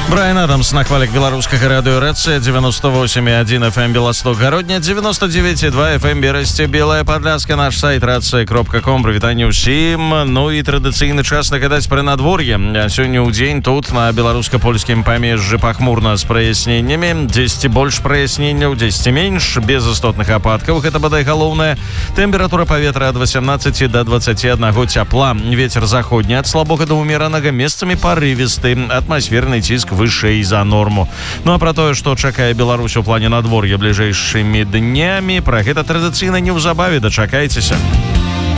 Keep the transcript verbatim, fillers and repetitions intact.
Брайан Адамс на хвалях беларускага радыёрэцыя девяносто восемь и один эф эм Белосток Гародня, девяносто девять и два эф эм Берасце Белая Подляска, наш сайт рация кропка ком. Прывітанне ўсім. Ну і традыцыйны час нагадаць пра надвор'е. Сёння ў дзень тут на беларуска-польскім памежжы пахмурна з праясненнямі, дзесьці больш праясненняў, дзесьці менш, без істотных ападкаў. Гэта бадай галоўнае. Тэмпература паветра ад восемнадцати до двадцати одного цяпла. Вецер заходні ад слабога да ўмеранага, месцамі парывісты. Атмасферны ціск вышэй за норму. Ну а пра тое, што чакае Беларусь у плане надвор'я бліжэйшымі днямі, пра гэта традыцыйна неўзабаве дачакайцеся.